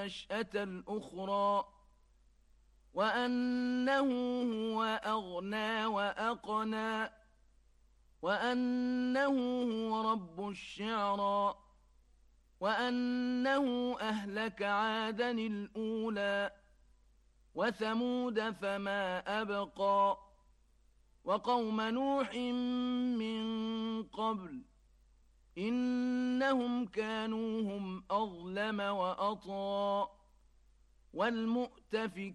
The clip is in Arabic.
النشأة الأخرى وأنه هو أغنى وأقنى وأنه هو رب الشعرى وأنه أهلك عادا الأولى وثمود فما أبقى وقوم نوح من قبل إنهم كانوا هم أظلم وأطغى والمؤتفكات